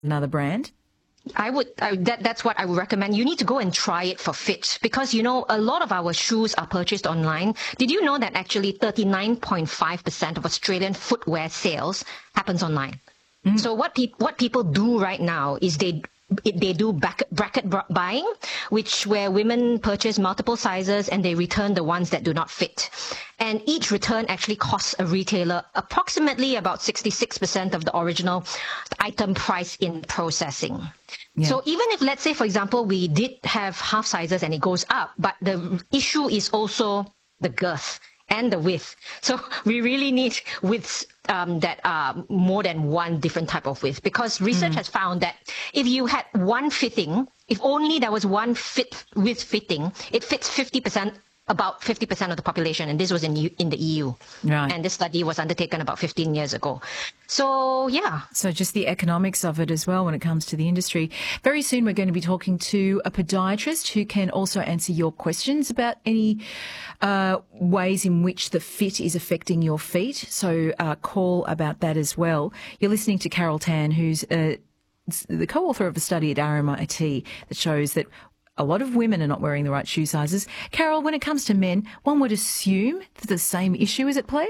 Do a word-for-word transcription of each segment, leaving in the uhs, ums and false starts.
another brand? I would, I, that, that's what I would recommend. You need to go and try it for fit because, you know, a lot of our shoes are purchased online. Did you know that actually thirty-nine point five percent of Australian footwear sales happens online? Mm. So what, pe- what people do right now is they they do back, bracket buying, which where women purchase multiple sizes and they return the ones that do not fit. And each return actually costs a retailer approximately about sixty-six percent of the original item price in processing. Yeah. So even if, let's say, for example, we did have half sizes and it goes up, but the issue is also the girth and the width. So we really need widths um, that are more than one different type of width, because research mm. has found that if you had one fitting, if only there was one fit width fitting, it fits fifty percent, about fifty percent of the population, and this was in in the E U. Right. And this study was undertaken about fifteen years ago. So, yeah. So just the economics of it as well when it comes to the industry. Very soon we're going to be talking to a podiatrist who can also answer your questions about any uh, ways in which the fit is affecting your feet. So uh, call about that as well. You're listening to Carol Tan, who's uh, the co-author of a study at R M I T that shows that a lot of women are not wearing the right shoe sizes. Carol, when it comes to men, one would assume that the same issue is at play?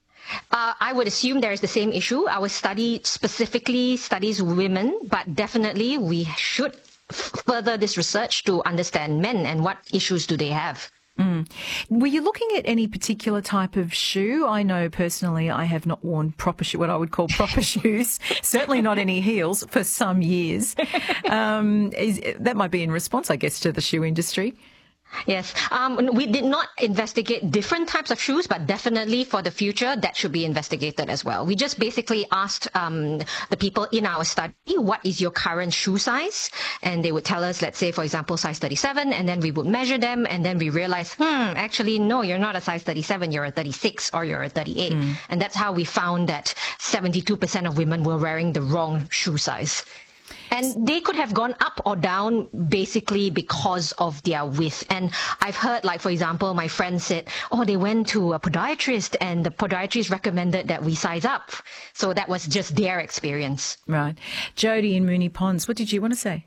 Uh, I would assume there is the same issue. Our study specifically studies women, but definitely we should further this research to understand men and what issues do they have. Mm. Were you looking at any particular type of shoe? I know personally I have not worn proper shoe, what I would call proper shoes, certainly not any heels for some years. Um, is, that might be in response, I guess, to the shoe industry. Yes. Um, we did not investigate different types of shoes, but definitely for the future, that should be investigated as well. We just basically asked um, the people in our study, what is your current shoe size? And they would tell us, let's say, for example, size thirty-seven, and then we would measure them, and then we realized, hmm, actually, no, you're not a size thirty-seven, you're a thirty-six or you're a thirty-eight. Mm. And that's how we found that seventy-two percent of women were wearing the wrong shoe size. And they could have gone up or down basically because of their width. And I've heard, like, for example, my friend said, oh, they went to a podiatrist and the podiatrist recommended that we size up. So that was just their experience. Right. Jody in Moonee Ponds, what did you want to say?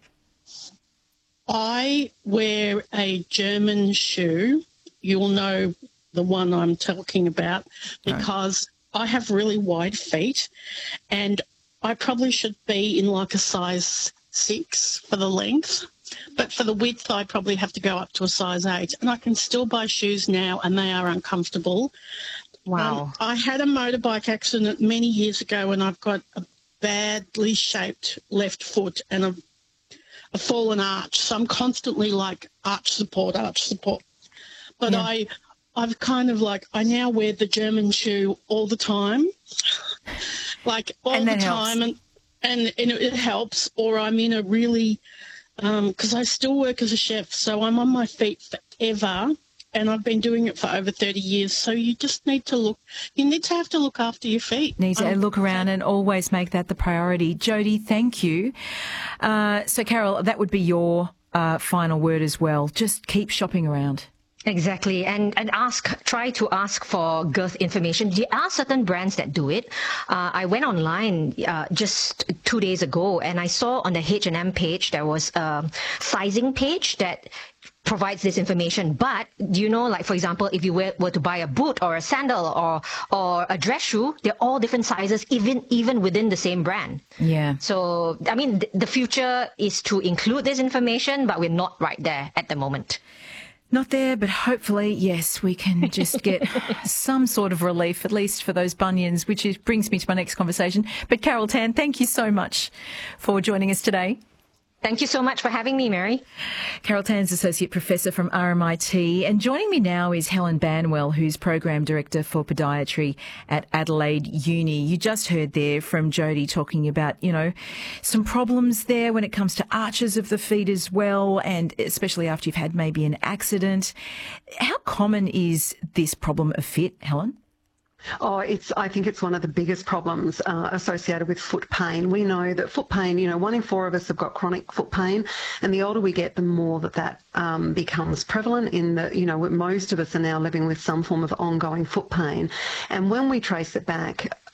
I wear a German shoe. You'll know the one I'm talking about because right. I have really wide feet and I probably should be in like a size six for the length, but for the width, I probably have to go up to a size eight. And I can still buy shoes now, and they are uncomfortable. Wow. Um, I had a motorbike accident many years ago, and I've got a badly shaped left foot and a, a fallen arch. So I'm constantly like arch support, arch support. But yeah. I, I've kind of like, I now wear the German shoe all the time. Like all and the time, and, and and it helps. Or I'm in a really, because um, I still work as a chef, so I'm on my feet forever, and I've been doing it for over thirty years. So you just need to look. You need to have to look after your feet. Need to um, look around and always make that the priority. Jody, thank you. Uh, so Carol, that would be your uh, final word as well. Just keep shopping around. Exactly. And and ask, try to ask for girth information. There are certain brands that do it. Uh, I went online uh, just two days ago and I saw on the H and M page, there was a sizing page that provides this information. But do you know, like, for example, if you were, were to buy a boot or a sandal or or a dress shoe, they're all different sizes, even even within the same brand. Yeah. So, I mean, th- the future is to include this information, but we're not right there at the moment. Not there, but hopefully, yes, we can just get some sort of relief, at least for those bunions, which is, brings me to my next conversation. But Carol Tan, thank you so much for joining us today. Thank you so much for having me, Mary. Carol Tan's Associate Professor from R M I T. And joining me now is Helen Banwell, who's Program Director for Podiatry at Adelaide Uni. You just heard there from Jody talking about, you know, some problems there when it comes to arches of the feet as well, and especially after you've had maybe an accident. How common is this problem of fit, Helen? Oh, it's. I think it's one of the biggest problems uh, associated with foot pain. We know that foot pain, you know, one in four of us have got chronic foot pain, and the older we get, the more that that um, becomes prevalent in the, you know, most of us are now living with some form of ongoing foot pain. And when we trace it back,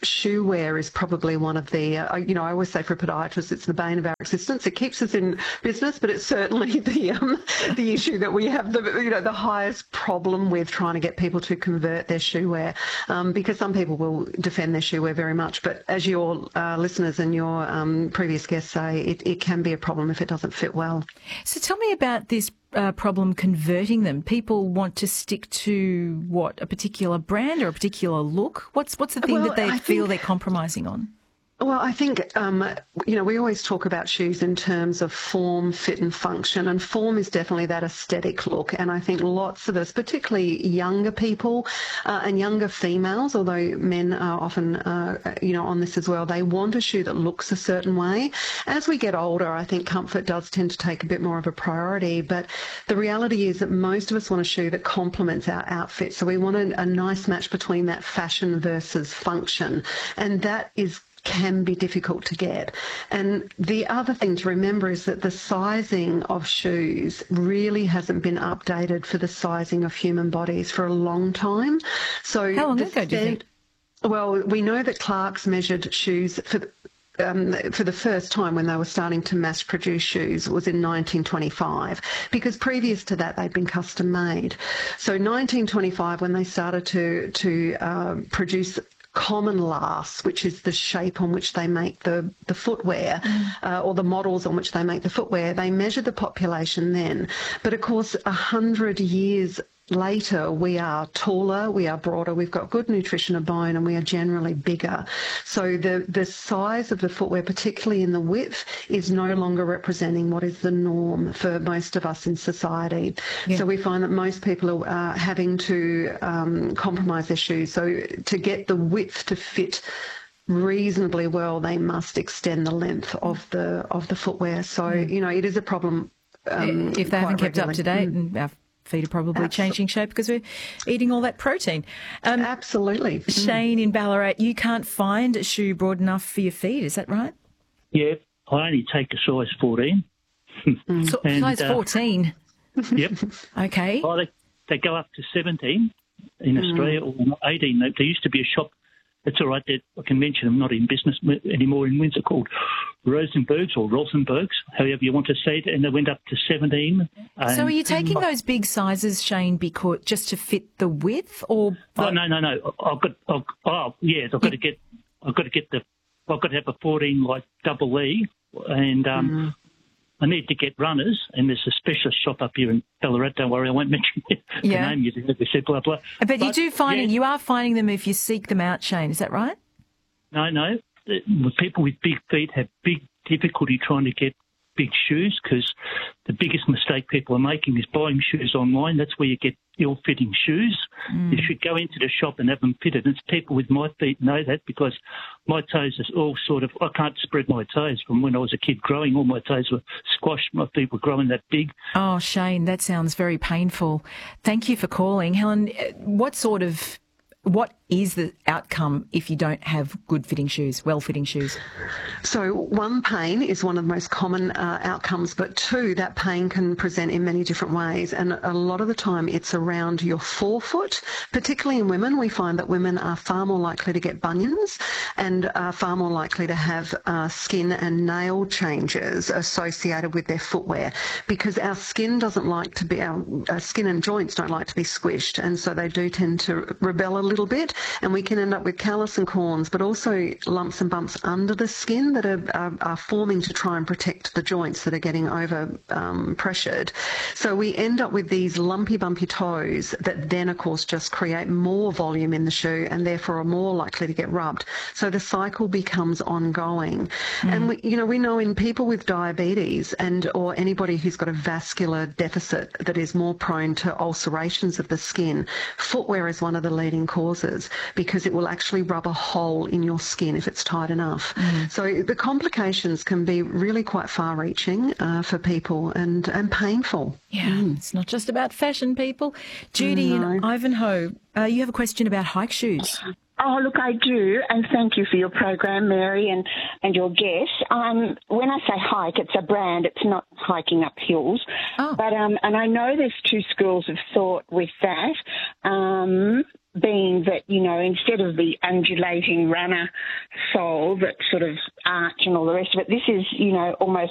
shoe wear is probably one of the, uh, you know, I always say for a podiatrist, it's the bane of our existence. It keeps us in business, but it's certainly the um, the issue that we have the, you know, the highest problem with trying to get people to convert their shoe wear, um, because some people will defend their shoe wear very much, but as your uh, listeners and your um, previous guests say, it, it can be a problem if it doesn't fit well. So tell me about this uh, problem converting them. People want to stick to, what, a particular brand or a particular look? What's what's the thing Well, that they I feel think- they're compromising on? Well, I think, um, you know, we always talk about shoes in terms of form, fit and function, and form is definitely that aesthetic look. And I think lots of us, particularly younger people uh, and younger females, although men are often, uh, you know, on this as well, they want a shoe that looks a certain way. As we get older, I think comfort does tend to take a bit more of a priority. But the reality is that most of us want a shoe that complements our outfit. So we want a, a nice match between that fashion versus function. And that is can be difficult to get. And the other thing to remember is that the sizing of shoes really hasn't been updated for the sizing of human bodies for a long time. So How long the ago do you think? Well, we know that Clark's measured shoes for the Um, for the first time when they were starting to mass produce shoes was in nineteen twenty-five, because previous to that they'd been custom made. So nineteen twenty-five, when they started to, to uh, produce common lasts, which is the shape on which they make the, the footwear, mm. uh, or the models on which they make the footwear, they measured the population then. But of course, a hundred years later, we are taller, we are broader, we've got good nutrition of bone, and we are generally bigger. So the, the size of the footwear, particularly in the width, is no longer representing what is the norm for most of us in society. Yeah. So we find that most people are uh, having to um, compromise their shoes. So to get the width to fit reasonably well, they must extend the length of the of the footwear. So, mm. you know, it is a problem. Um, if they haven't kept regularly. up to date, mm. and our feet are probably Absolutely. changing shape because we're eating all that protein. Um, Absolutely. Mm. Shane in Ballarat, you can't find a shoe broad enough for your feet, is that right? Yeah, I only take a size fourteen. Mm. So, and, size fourteen? Uh, yep. Okay. Well, they, they go up to seventeen in mm. Australia, or eighteen. There used to be a shop, it's all right, that I can mention them, not in business anymore in Windsor, called Rosenberg's or Rosenberg's, however you want to say it, and they went up to seventeen. So are you taking those big sizes, Shane, because just to fit the width, or? The... Oh no, no, no! I've got, I've, oh yeah, I've got to get, I've got to get the, I've got to have a fourteen like double E, and um, mm. I need to get runners, and there's a specialist shop up here in Ballarat. Don't worry, I won't mention the yeah. name. You said blah blah. But, but you do finding yeah. you are finding them if you seek them out, Shane. Is that right? No, no. People with big feet have big difficulty trying to get big shoes, because the biggest mistake people are making is buying shoes online. That's where you get ill-fitting shoes. Mm. You should go into the shop and have them fitted. It's people with my feet know that, because my toes are all sort of, I can't spread my toes from when I was a kid growing. All my toes were squashed. My feet were growing that big. Oh, Shane, that sounds very painful. Thank you for calling. Helen, what sort of What is the outcome if you don't have good-fitting shoes, well-fitting shoes? So one, pain is one of the most common uh, outcomes, but two, that pain can present in many different ways. And a lot of the time it's around your forefoot. Particularly in women, we find that women are far more likely to get bunions and are far more likely to have uh, skin and nail changes associated with their footwear, because our skin doesn't like to be, our, our skin and joints don't like to be squished, and so they do tend to rebel a little bit, and we can end up with callus and corns, but also lumps and bumps under the skin that are, are, are forming to try and protect the joints that are getting over um, pressured. So we end up with these lumpy, bumpy toes that then, of course, just create more volume in the shoe and therefore are more likely to get rubbed. So the cycle becomes ongoing. Mm. And, we, you know, we know in people with diabetes and or anybody who's got a vascular deficit that is more prone to ulcerations of the skin, footwear is one of the leading causes, because it will actually rub a hole in your skin if it's tight enough. Mm. So the complications can be really quite far-reaching uh, for people and, and painful. Yeah, mm. It's not just about fashion, people. Judy no. in Ivanhoe, uh, you have a question about hike shoes. Oh, look, I do, and thank you for your program, Mary, and, and your guests. Um, when I say hike, it's a brand. It's not hiking up hills. Oh. But um, and I know there's two schools of thought with that. Um, being that, you know, instead of the undulating runner sole that sort of arch and all the rest of it, this is, you know, almost